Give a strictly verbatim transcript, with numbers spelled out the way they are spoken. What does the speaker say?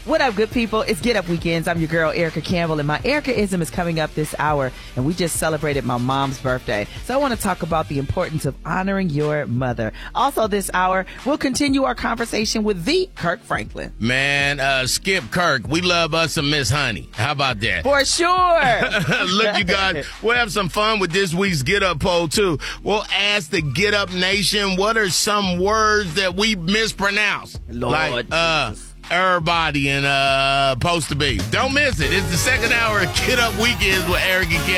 What up, good people? It's Get Up Weekends. I'm your girl, Erica Campbell, and my Erica-ism is coming up this hour, and we just celebrated my mom's birthday. So I want to talk about the importance of honoring your mother. Also this hour, we'll continue our conversation with the Kirk Franklin. Man, uh, Skip Kirk, we love us some Miss Honey. How about that? For sure. Look, you guys, we'll have some fun with this week's Get Up poll, too. We'll ask the Get Up Nation, what are some words that we mispronounce? Lord like, uh, Jesus. everybody and uh, supposed to be. Don't miss it. It's the second hour of Get Up Weekends with Eric and Kim.